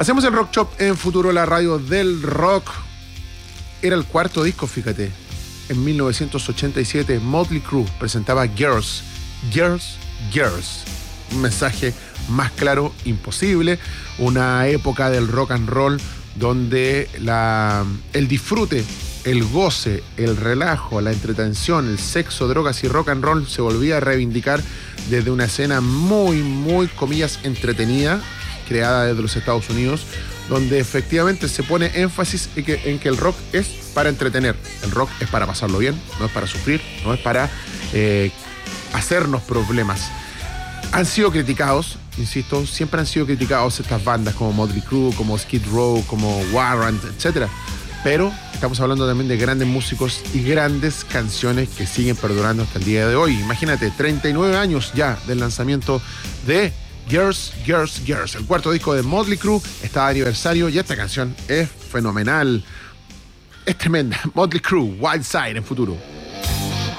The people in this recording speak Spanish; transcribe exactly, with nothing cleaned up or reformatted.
Hacemos el Rock Shop en Futuro, la radio del rock. Era el cuarto disco, fíjate. En mil novecientos ochenta y siete, Motley Crue presentaba Girls, Girls, Girls. Un mensaje más claro imposible. Una época del rock and roll donde la, el disfrute, el goce, el relajo, la entretención, el sexo, drogas y rock and roll se volvía a reivindicar desde una escena muy, muy, comillas, entretenida, creada desde los Estados Unidos, donde efectivamente se pone énfasis en que, en que el rock es para entretener. El rock es para pasarlo bien, no es para sufrir, no es para eh, hacernos problemas. Han sido criticados, insisto, siempre han sido criticados estas bandas como Motley Crue, como Skid Row, como Warrant, etcétera. Pero estamos hablando también de grandes músicos y grandes canciones que siguen perdurando hasta el día de hoy. Imagínate, treinta y nueve años ya del lanzamiento de Girls, Girls, Girls. El cuarto disco de Motley Crue está de aniversario y esta canción es fenomenal. Es tremenda. Motley Crue, Wild Side en Futuro.